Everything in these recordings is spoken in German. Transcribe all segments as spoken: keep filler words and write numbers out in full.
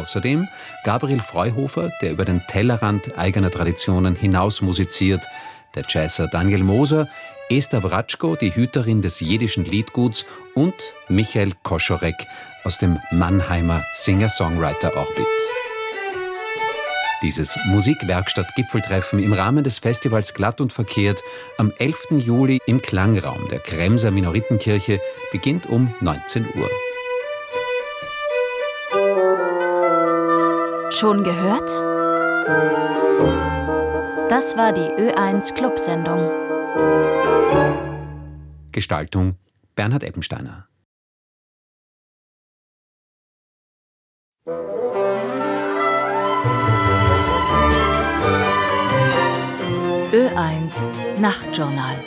Außerdem Gabriel Freuhofer, der über den Tellerrand eigener Traditionen hinaus musiziert, der Jazzer Daniel Moser, Esther Wratschko, die Hüterin des jiddischen Liedguts, und Michael Koschorek aus dem Mannheimer Singer-Songwriter-Orbit. Dieses Musikwerkstatt-Gipfeltreffen im Rahmen des Festivals Glatt und Verkehrt am elften Juli im Klangraum der Kremser Minoritenkirche beginnt um neunzehn Uhr. Schon gehört? Das war die Ö eins Clubsendung. Gestaltung Bernhard Eppensteiner. Ö eins Nachtjournal.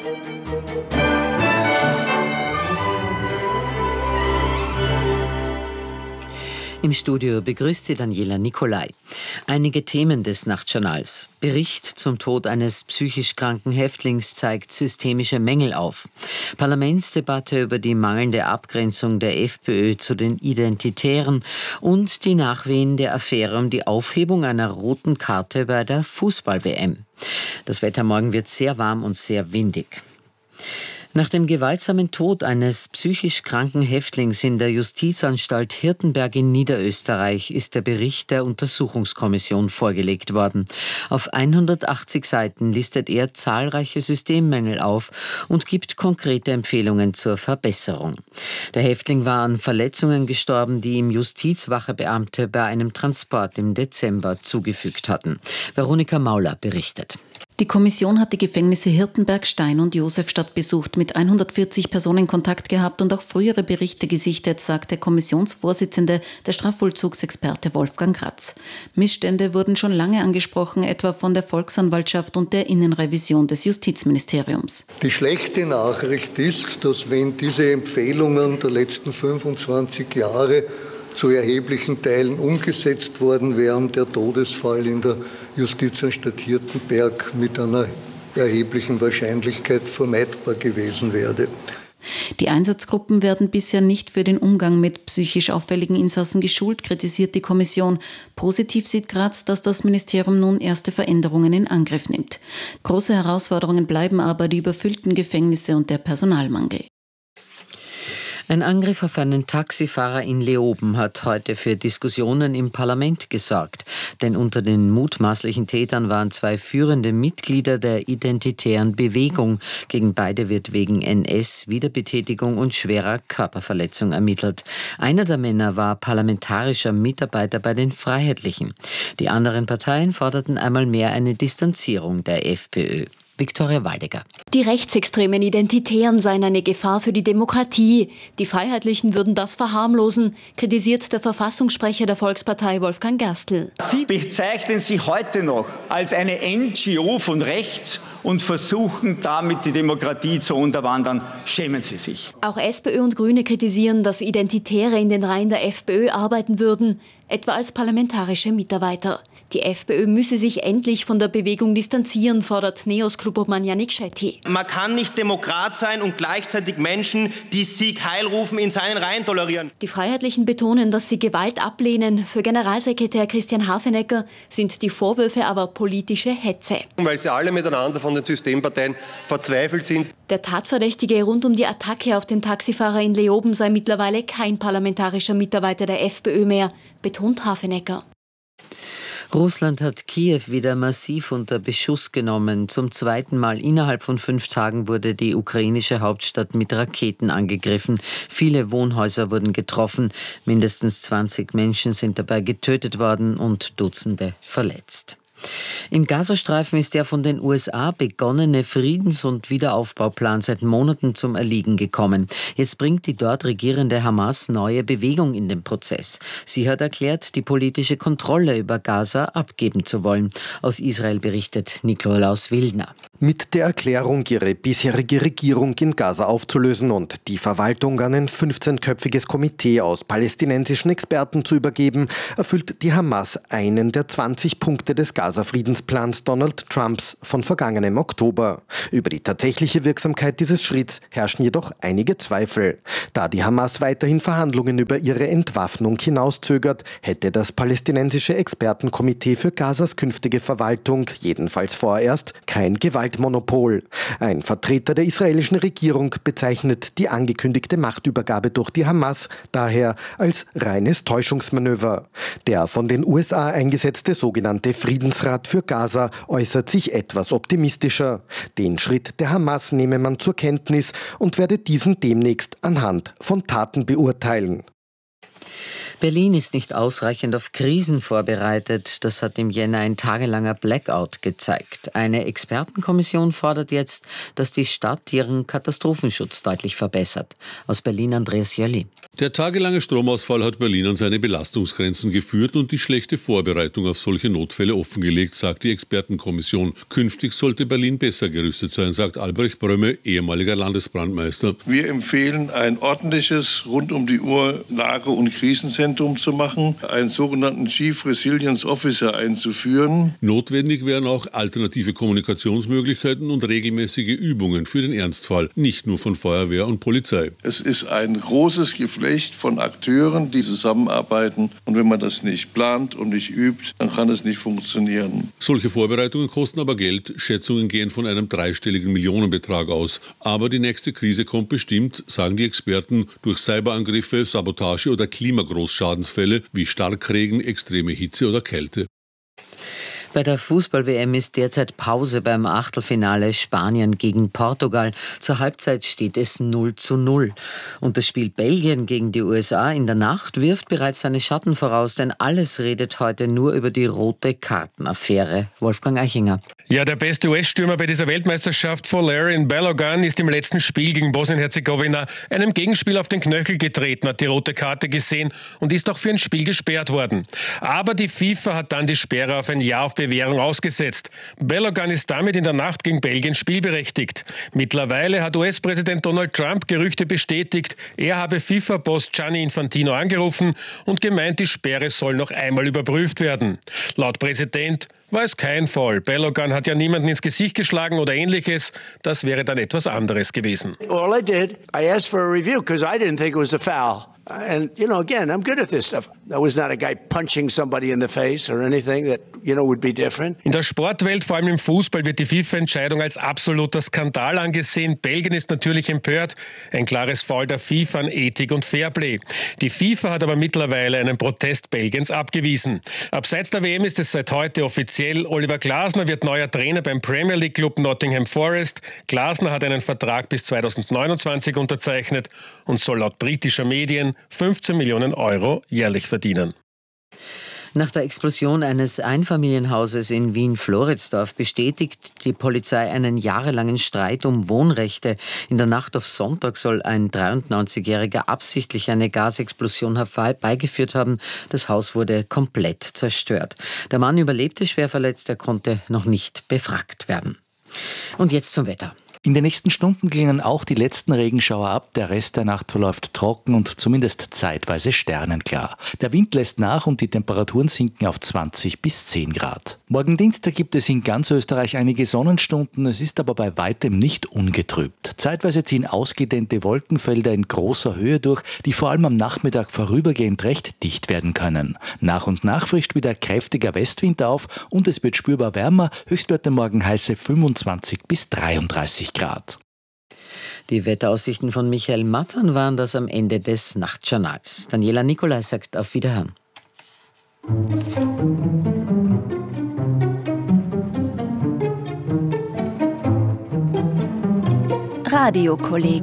Im Studio begrüßt sie Daniela Nicolai. Einige Themen des Nachtjournals. Bericht zum Tod eines psychisch kranken Häftlings zeigt systemische Mängel auf. Parlamentsdebatte über die mangelnde Abgrenzung der FPÖ zu den Identitären und die Nachwehen der Affäre um die Aufhebung einer roten Karte bei der Fußball-W M. Das Wetter morgen wird sehr warm und sehr windig. Nach dem gewaltsamen Tod eines psychisch kranken Häftlings in der Justizanstalt Hirtenberg in Niederösterreich ist der Bericht der Untersuchungskommission vorgelegt worden. Auf hundertachtzig Seiten listet er zahlreiche Systemmängel auf und gibt konkrete Empfehlungen zur Verbesserung. Der Häftling war an Verletzungen gestorben, die ihm Justizwachebeamte bei einem Transport im Dezember zugefügt hatten. Veronika Mauler berichtet. Die Kommission hat die Gefängnisse Hirtenberg, Stein und Josefstadt besucht, mit hundertvierzig Personen Kontakt gehabt und auch frühere Berichte gesichtet, sagt der Kommissionsvorsitzende, der Strafvollzugsexperte Wolfgang Kratz. Missstände wurden schon lange angesprochen, etwa von der Volksanwaltschaft und der Innenrevision des Justizministeriums. Die schlechte Nachricht ist, dass wenn diese Empfehlungen der letzten fünfundzwanzig Jahre zu erheblichen Teilen umgesetzt worden wären, der Todesfall in der Justizanstalt Hirtenberg mit einer erheblichen Wahrscheinlichkeit vermeidbar gewesen wäre. Die Einsatzgruppen werden bisher nicht für den Umgang mit psychisch auffälligen Insassen geschult, kritisiert die Kommission. Positiv sieht Graz, dass das Ministerium nun erste Veränderungen in Angriff nimmt. Große Herausforderungen bleiben aber die überfüllten Gefängnisse und der Personalmangel. Ein Angriff auf einen Taxifahrer in Leoben hat heute für Diskussionen im Parlament gesorgt. Denn unter den mutmaßlichen Tätern waren zwei führende Mitglieder der Identitären Bewegung. Gegen beide wird wegen N S, Wiederbetätigung und schwerer Körperverletzung ermittelt. Einer der Männer war parlamentarischer Mitarbeiter bei den Freiheitlichen. Die anderen Parteien forderten einmal mehr eine Distanzierung der FPÖ. Viktoria Waldecker. Die rechtsextremen Identitären seien eine Gefahr für die Demokratie. Die Freiheitlichen würden das verharmlosen, kritisiert der Verfassungssprecher der Volkspartei Wolfgang Gerstl. Sie bezeichnen sich heute noch als eine N G O von rechts und versuchen damit die Demokratie zu unterwandern. Schämen Sie sich. Auch SPÖ und Grüne kritisieren, dass Identitäre in den Reihen der FPÖ arbeiten würden, etwa als parlamentarische Mitarbeiter. Die FPÖ müsse sich endlich von der Bewegung distanzieren, fordert Neos-Klubobmann Yannick Shetty. Man kann nicht Demokrat sein und gleichzeitig Menschen, die Sieg Heil rufen, in seinen Reihen tolerieren. Die Freiheitlichen betonen, dass sie Gewalt ablehnen. Für Generalsekretär Christian Hafenecker sind die Vorwürfe aber politische Hetze. Weil sie alle miteinander von den Systemparteien verzweifelt sind. Der Tatverdächtige rund um die Attacke auf den Taxifahrer in Leoben sei mittlerweile kein parlamentarischer Mitarbeiter der FPÖ mehr, betont Hafenecker. Russland hat Kiew wieder massiv unter Beschuss genommen. Zum zweiten Mal innerhalb von fünf Tagen wurde die ukrainische Hauptstadt mit Raketen angegriffen. Viele Wohnhäuser wurden getroffen. Mindestens zwanzig Menschen sind dabei getötet worden und Dutzende verletzt. Im Gazastreifen ist der von den U S A begonnene Friedens- und Wiederaufbauplan seit Monaten zum Erliegen gekommen. Jetzt bringt die dort regierende Hamas neue Bewegung in den Prozess. Sie hat erklärt, die politische Kontrolle über Gaza abgeben zu wollen. Aus Israel berichtet Nikolaus Wildner. Mit der Erklärung, ihre bisherige Regierung in Gaza aufzulösen und die Verwaltung an ein fünfzehnköpfiges Komitee aus palästinensischen Experten zu übergeben, erfüllt die Hamas einen der zwanzig Punkte des Gaza Gaza-Friedensplans Donald Trumps von vergangenem Oktober. Über die tatsächliche Wirksamkeit dieses Schritts herrschen jedoch einige Zweifel. Da die Hamas weiterhin Verhandlungen über ihre Entwaffnung hinauszögert, hätte das palästinensische Expertenkomitee für Gazas künftige Verwaltung jedenfalls vorerst kein Gewaltmonopol. Ein Vertreter der israelischen Regierung bezeichnet die angekündigte Machtübergabe durch die Hamas daher als reines Täuschungsmanöver. Der von den U S A eingesetzte sogenannte Friedensrat für Gaza äußert sich etwas optimistischer. Den Schritt der Hamas nehme man zur Kenntnis und werde diesen demnächst anhand von Taten beurteilen. Berlin ist nicht ausreichend auf Krisen vorbereitet. Das hat im Jänner ein tagelanger Blackout gezeigt. Eine Expertenkommission fordert jetzt, dass die Stadt ihren Katastrophenschutz deutlich verbessert. Aus Berlin Andreas Jölli. Der tagelange Stromausfall hat Berlin an seine Belastungsgrenzen geführt und die schlechte Vorbereitung auf solche Notfälle offengelegt, sagt die Expertenkommission. Künftig sollte Berlin besser gerüstet sein, sagt Albrecht Brömme, ehemaliger Landesbrandmeister. Wir empfehlen ein ordentliches, rund um die Uhr Lage- und Krisenzentrum zu machen, einen sogenannten Chief Resilience Officer einzuführen. Notwendig wären auch alternative Kommunikationsmöglichkeiten und regelmäßige Übungen für den Ernstfall, nicht nur von Feuerwehr und Polizei. Es ist ein großes Geflecht von Akteuren, die zusammenarbeiten. Und wenn man das nicht plant und nicht übt, dann kann es nicht funktionieren. Solche Vorbereitungen kosten aber Geld. Schätzungen gehen von einem dreistelligen Millionenbetrag aus. Aber die nächste Krise kommt bestimmt, sagen die Experten, durch Cyberangriffe, Sabotage oder Klimagroßschadensfälle wie Starkregen, extreme Hitze oder Kälte. Bei der Fußball-W M ist derzeit Pause beim Achtelfinale Spanien gegen Portugal. Zur Halbzeit steht es null zu null. Und das Spiel Belgien gegen die U S A in der Nacht wirft bereits seine Schatten voraus, denn alles redet heute nur über die rote Kartenaffäre. Wolfgang Eichinger. Ja, der beste U S-Stürmer bei dieser Weltmeisterschaft, Valerian Balogun, ist im letzten Spiel gegen Bosnien-Herzegowina einem Gegenspiel auf den Knöchel getreten, hat die rote Karte gesehen und ist auch für ein Spiel gesperrt worden. Aber die FIFA hat dann die Sperre auf ein Jahr auf Bewährung ausgesetzt. Balogun ist damit in der Nacht gegen Belgien spielberechtigt. Mittlerweile hat U S-Präsident Donald Trump Gerüchte bestätigt, er habe FIFA-Boss Gianni Infantino angerufen und gemeint, die Sperre soll noch einmal überprüft werden. Laut Präsident war es kein Foul. Balogun hat ja niemanden ins Gesicht geschlagen oder ähnliches. Das wäre dann etwas anderes gewesen. All I did, I asked for a review because I didn't think it was a foul. And, you know, again, I'm good at this stuff. That was not a guy punching somebody in the face or anything that, you know, would be different. In der Sportwelt, vor allem im Fußball, wird die FIFA-Entscheidung als absoluter Skandal angesehen. Belgien ist natürlich empört. Ein klares Foul der FIFA an Ethik und Fairplay. Die FIFA hat aber mittlerweile einen Protest Belgiens abgewiesen. Abseits der W M ist es seit heute offiziell. Oliver Glasner wird neuer Trainer beim Premier League Club Nottingham Forest. Glasner hat einen Vertrag bis zweitausendneunundzwanzig unterzeichnet und soll laut britischer Medien fünfzehn Millionen Euro jährlich verdienen. Nach der Explosion eines Einfamilienhauses in Wien-Floridsdorf bestätigt die Polizei einen jahrelangen Streit um Wohnrechte. In der Nacht auf Sonntag soll ein dreiundneunzigjähriger absichtlich eine Gasexplosion herbeigeführt haben. Das Haus wurde komplett zerstört. Der Mann überlebte schwer verletzt, er konnte noch nicht befragt werden. Und jetzt zum Wetter. In den nächsten Stunden klingen auch die letzten Regenschauer ab. Der Rest der Nacht verläuft trocken und zumindest zeitweise sternenklar. Der Wind lässt nach und die Temperaturen sinken auf zwanzig bis zehn Grad. Morgen Dienstag gibt es in ganz Österreich einige Sonnenstunden. Es ist aber bei weitem nicht ungetrübt. Zeitweise ziehen ausgedehnte Wolkenfelder in großer Höhe durch, die vor allem am Nachmittag vorübergehend recht dicht werden können. Nach und nach frischt wieder kräftiger Westwind auf und es wird spürbar wärmer. Höchstwerte morgen heiße fünfundzwanzig bis dreiunddreißig Grad. Die Wetteraussichten von Michael Mattern waren das am Ende des Nachtjournals. Daniela Nicolai sagt auf Wiederhören. Radiokolleg.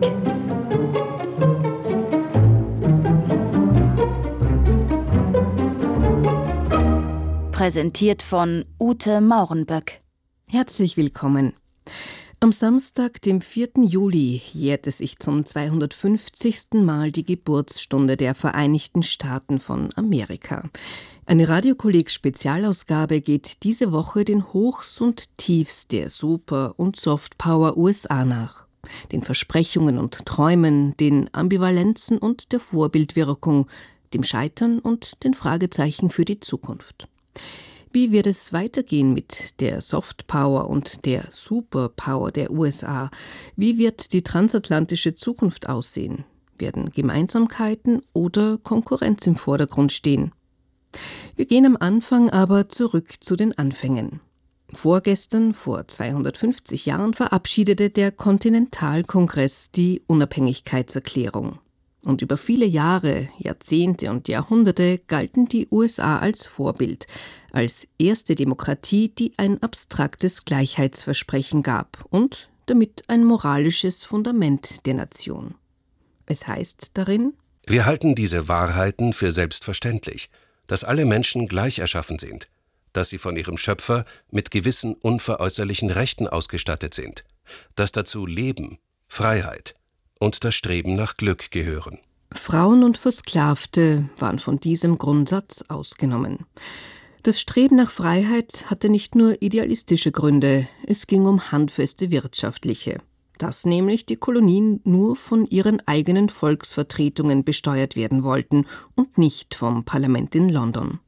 Präsentiert von Ute Maurenböck. Herzlich willkommen. Am Samstag, dem vierten Juli, jährte sich zum zweihundertfünfzigsten Mal die Geburtsstunde der Vereinigten Staaten von Amerika. Eine Radiokolleg-Spezialausgabe geht diese Woche den Hochs und Tiefs der Super- und Softpower U S A nach. Den Versprechungen und Träumen, den Ambivalenzen und der Vorbildwirkung, dem Scheitern und den Fragezeichen für die Zukunft. Wie wird es weitergehen mit der Softpower und der Superpower der U S A? Wie wird die transatlantische Zukunft aussehen? Werden Gemeinsamkeiten oder Konkurrenz im Vordergrund stehen? Wir gehen am Anfang aber zurück zu den Anfängen. Vorgestern, vor zweihundertfünfzig Jahren, verabschiedete der Kontinentalkongress die Unabhängigkeitserklärung. Und über viele Jahre, Jahrzehnte und Jahrhunderte galten die U S A als Vorbild, als erste Demokratie, die ein abstraktes Gleichheitsversprechen gab und damit ein moralisches Fundament der Nation. Es heißt darin: Wir halten diese Wahrheiten für selbstverständlich, dass alle Menschen gleich erschaffen sind, dass sie von ihrem Schöpfer mit gewissen unveräußerlichen Rechten ausgestattet sind, dass dazu Leben, Freiheit und das Streben nach Glück gehören. Frauen und Versklavte waren von diesem Grundsatz ausgenommen. Das Streben nach Freiheit hatte nicht nur idealistische Gründe, es ging um handfeste wirtschaftliche. Dass nämlich die Kolonien nur von ihren eigenen Volksvertretungen besteuert werden wollten und nicht vom Parlament in London.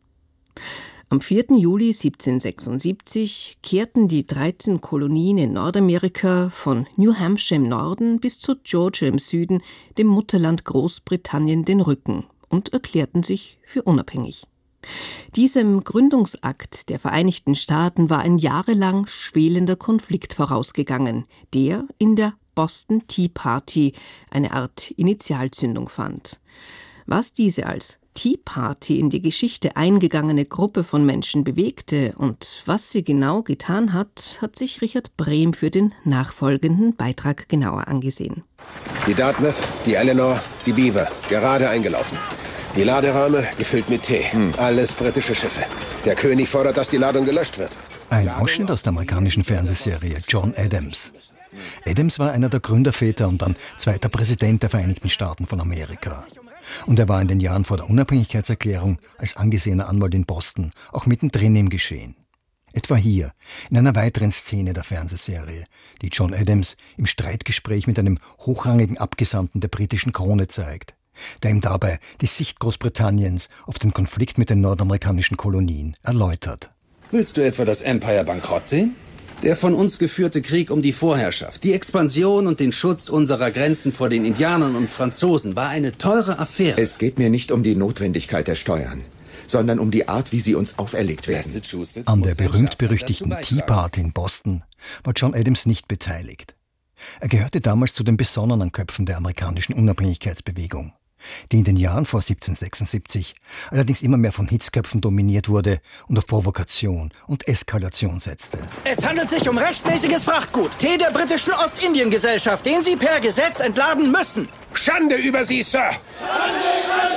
Am vierten Juli siebzehnhundertsechsundsiebzig kehrten die dreizehn Kolonien in Nordamerika von New Hampshire im Norden bis zu Georgia im Süden dem Mutterland Großbritannien den Rücken und erklärten sich für unabhängig. Diesem Gründungsakt der Vereinigten Staaten war ein jahrelang schwelender Konflikt vorausgegangen, der in der Boston Tea Party eine Art Initialzündung fand. Was diese als Tea Party in die Geschichte eingegangene Gruppe von Menschen bewegte und was sie genau getan hat, hat sich Richard Brehm für den nachfolgenden Beitrag genauer angesehen. Die Dartmouth, die Eleanor, die Beaver, gerade eingelaufen. Die Laderäume gefüllt mit Tee. Hm. Alles britische Schiffe. Der König fordert, dass die Ladung gelöscht wird. Ein Ausschnitt aus der amerikanischen Fernsehserie John Adams. Adams war einer der Gründerväter und dann zweiter Präsident der Vereinigten Staaten von Amerika. Und er war in den Jahren vor der Unabhängigkeitserklärung als angesehener Anwalt in Boston auch mittendrin im Geschehen. Etwa hier, in einer weiteren Szene der Fernsehserie, die John Adams im Streitgespräch mit einem hochrangigen Abgesandten der britischen Krone zeigt, der ihm dabei die Sicht Großbritanniens auf den Konflikt mit den nordamerikanischen Kolonien erläutert. Willst du etwa das Empire bankrott sehen? Der von uns geführte Krieg um die Vorherrschaft, die Expansion und den Schutz unserer Grenzen vor den Indianern und Franzosen war eine teure Affäre. Es geht mir nicht um die Notwendigkeit der Steuern, sondern um die Art, wie sie uns auferlegt werden. An der berühmt-berüchtigten Tea Party in Boston war John Adams nicht beteiligt. Er gehörte damals zu den besonnenen Köpfen der amerikanischen Unabhängigkeitsbewegung, die in den Jahren vor siebzehnhundertsechsundsiebzig allerdings immer mehr von Hitzköpfen dominiert wurde und auf Provokation und Eskalation setzte. Es handelt sich um rechtmäßiges Frachtgut, Tee der britischen Ostindien-Gesellschaft, den Sie per Gesetz entladen müssen. Schande über Sie, Sir! Schande über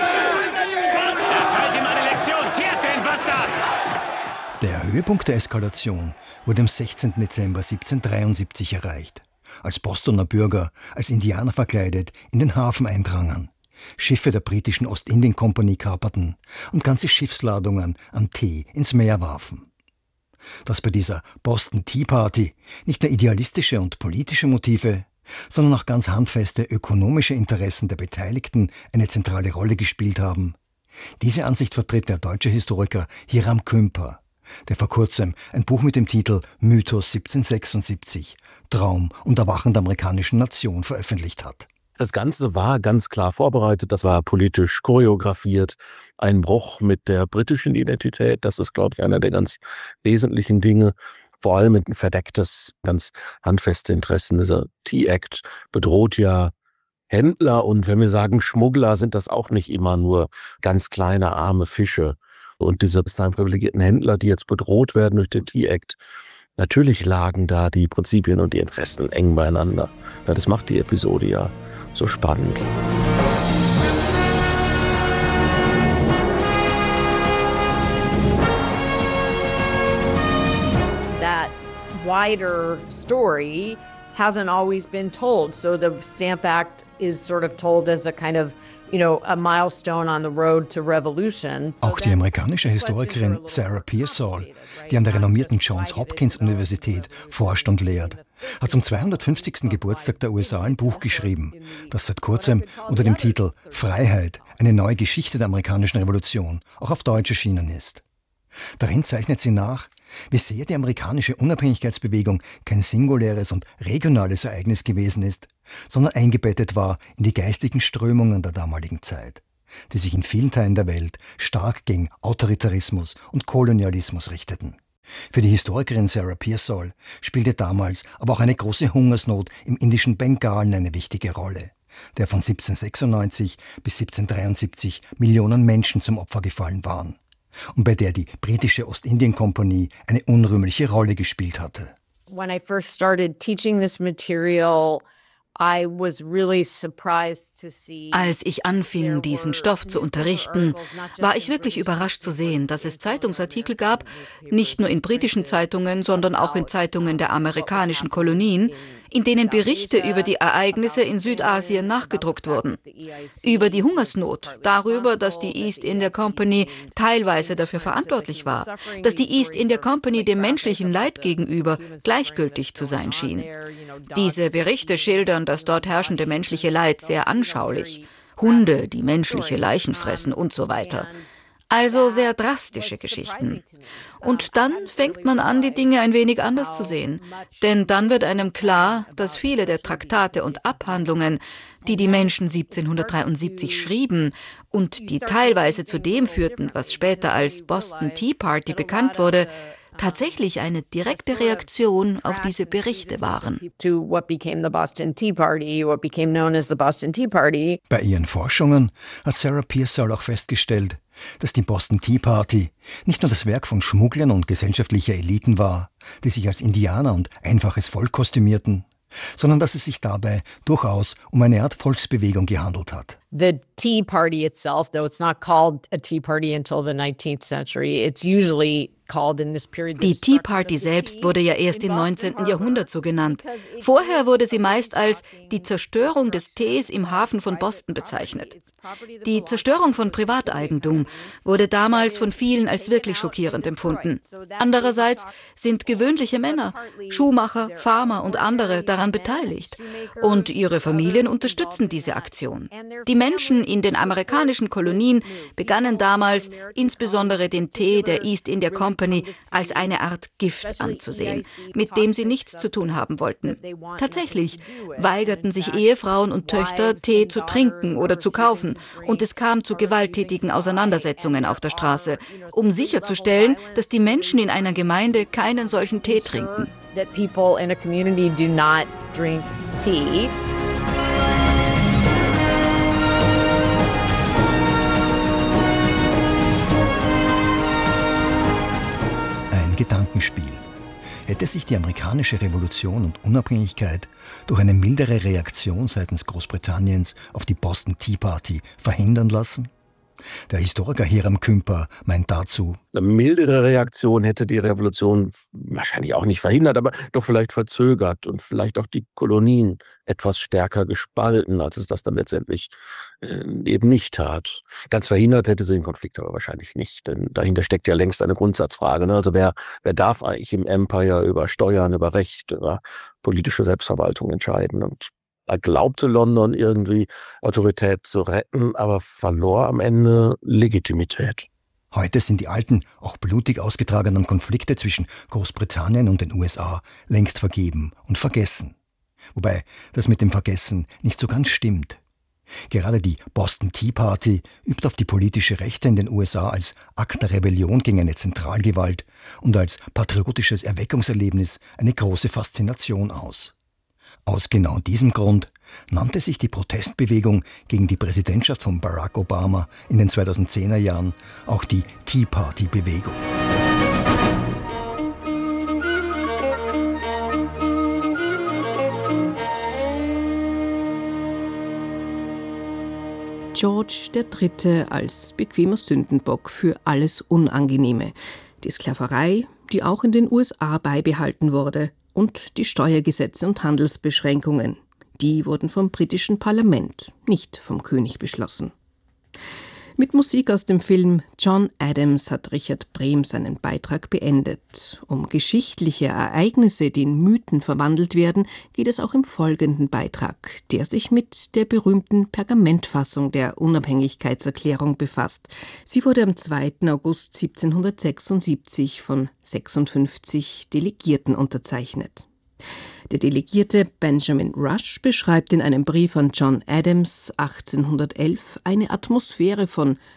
Sie! Erteilt ihm eine Lektion, kehrt den Bastard! Der Höhepunkt der Eskalation wurde am sechzehnten Dezember siebzehnhundertdreiundsiebzig erreicht, als Bostoner Bürger als Indianer verkleidet in den Hafen eindrangen, Schiffe der britischen Ostindien-Kompanie kaperten und ganze Schiffsladungen an Tee ins Meer warfen. Dass bei dieser Boston Tea Party nicht nur idealistische und politische Motive, sondern auch ganz handfeste ökonomische Interessen der Beteiligten eine zentrale Rolle gespielt haben, diese Ansicht vertritt der deutsche Historiker Hiram Kümper, der vor kurzem ein Buch mit dem Titel Mythos siebzehnhundertsechsundsiebzig, Traum und Erwachen der amerikanischen Nation veröffentlicht hat. Das Ganze war ganz klar vorbereitet, das war politisch choreografiert, ein Bruch mit der britischen Identität, das ist, glaube ich, einer der ganz wesentlichen Dinge. Vor allem ein verdecktes, ganz handfeste Interessen. Dieser Tea Act bedroht ja Händler und wenn wir sagen Schmuggler, sind das auch nicht immer nur ganz kleine, arme Fische. Und diese bis dahin privilegierten Händler, die jetzt bedroht werden durch den Tea Act, natürlich lagen da die Prinzipien und die Interessen eng beieinander. Ja, das macht die Episode ja so spannend. That wider story hasn't always been told. So the Stamp Act is sort of told as a kind of, you know, a milestone on the road to revolution. Auch die amerikanische Historikerin Sarah Pearsall, die an der renommierten Johns Hopkins Universität forscht und lehrt, hat zum zweihundertfünfzigsten Geburtstag der U S A ein Buch geschrieben, das seit kurzem unter dem Titel Freiheit, eine neue Geschichte der amerikanischen Revolution auch auf Deutsch erschienen ist. Darin zeichnet sie nach, wie sehr die amerikanische Unabhängigkeitsbewegung kein singuläres und regionales Ereignis gewesen ist, sondern eingebettet war in die geistigen Strömungen der damaligen Zeit, die sich in vielen Teilen der Welt stark gegen Autoritarismus und Kolonialismus richteten. Für die Historikerin Sarah Pearsall spielte damals aber auch eine große Hungersnot im indischen Bengalen eine wichtige Rolle, der von siebzehnhundertsechsundneunzig bis siebzehnhundertdreiundsiebzig Millionen Menschen zum Opfer gefallen waren und bei der die britische Ostindien-Kompanie eine unrühmliche Rolle gespielt hatte. When I first started teaching this material, Als ich anfing, diesen Stoff zu unterrichten, war ich wirklich überrascht zu sehen, dass es Zeitungsartikel gab, nicht nur in britischen Zeitungen, sondern auch in Zeitungen der amerikanischen Kolonien, in denen Berichte über die Ereignisse in Südasien nachgedruckt wurden. Über die Hungersnot, darüber, dass die East India Company teilweise dafür verantwortlich war, dass die East India Company dem menschlichen Leid gegenüber gleichgültig zu sein schien. Diese Berichte schildern das dort herrschende menschliche Leid sehr anschaulich. Hunde, die menschliche Leichen fressen und so weiter. Also sehr drastische Geschichten. Und dann fängt man an, die Dinge ein wenig anders zu sehen. Denn dann wird einem klar, dass viele der Traktate und Abhandlungen, die die Menschen siebzehnhundertdreiundsiebzig schrieben und die teilweise zu dem führten, was später als Boston Tea Party bekannt wurde, tatsächlich eine direkte Reaktion auf diese Berichte waren. Bei ihren Forschungen hat Sarah Pearsall auch festgestellt, dass die Boston Tea Party nicht nur das Werk von Schmugglern und gesellschaftlicher Eliten war, die sich als Indianer und einfaches Volk kostümierten, sondern dass es sich dabei durchaus um eine Art Volksbewegung gehandelt hat. The Tea Party itself, though it's not called a Tea Party until the nineteenth century, it's usually Die Tea Party selbst wurde ja erst im neunzehnten Jahrhundert so genannt. Vorher wurde sie meist als die Zerstörung des Tees im Hafen von Boston bezeichnet. Die Zerstörung von Privateigentum wurde damals von vielen als wirklich schockierend empfunden. Andererseits sind gewöhnliche Männer, Schuhmacher, Farmer und andere daran beteiligt. Und ihre Familien unterstützen diese Aktion. Die Menschen in den amerikanischen Kolonien begannen damals, insbesondere den Tee der East India Company, als eine Art Gift anzusehen, mit dem sie nichts zu tun haben wollten. Tatsächlich weigerten sich Ehefrauen und Töchter, Tee zu trinken oder zu kaufen, und es kam zu gewalttätigen Auseinandersetzungen auf der Straße, um sicherzustellen, dass die Menschen in einer Gemeinde keinen solchen Tee trinken. Gedankenspiel. Hätte sich die amerikanische Revolution und Unabhängigkeit durch eine mildere Reaktion seitens Großbritanniens auf die Boston Tea Party verhindern lassen? Der Historiker Hiram Kümper meint dazu: Eine mildere Reaktion hätte die Revolution wahrscheinlich auch nicht verhindert, aber doch vielleicht verzögert und vielleicht auch die Kolonien etwas stärker gespalten, als es das dann letztendlich äh, eben nicht tat. Ganz verhindert hätte sie den Konflikt aber wahrscheinlich nicht, denn dahinter steckt ja längst eine Grundsatzfrage. Ne? Also wer, wer darf eigentlich im Empire über Steuern, über Recht, über politische Selbstverwaltung entscheiden? Und da glaubte London irgendwie Autorität zu retten, aber verlor am Ende Legitimität. Heute sind die alten, auch blutig ausgetragenen Konflikte zwischen Großbritannien und den U S A längst vergeben und vergessen. Wobei das mit dem Vergessen nicht so ganz stimmt. Gerade die Boston Tea Party übt auf die politische Rechte in den U S A als Akt der Rebellion gegen eine Zentralgewalt und als patriotisches Erweckungserlebnis eine große Faszination aus. Aus genau diesem Grund nannte sich die Protestbewegung gegen die Präsidentschaft von Barack Obama in den zweitausendzehner Jahren auch die Tea Party Bewegung. George der Dritte als bequemer Sündenbock für alles Unangenehme. Die Sklaverei, die auch in den U S A beibehalten wurde, und die Steuergesetze und Handelsbeschränkungen. Die wurden vom britischen Parlament, nicht vom König beschlossen. Mit Musik aus dem Film John Adams hat Richard Brehm seinen Beitrag beendet. Um geschichtliche Ereignisse, die in Mythen verwandelt werden, geht es auch im folgenden Beitrag, der sich mit der berühmten Pergamentfassung der Unabhängigkeitserklärung befasst. Sie wurde am zweiten August siebzehnhundertsechsundsiebzig von sechsundfünfzig Delegierten unterzeichnet. Der Delegierte Benjamin Rush beschreibt in einem Brief an John Adams achtzehnhundertelf eine Atmosphäre von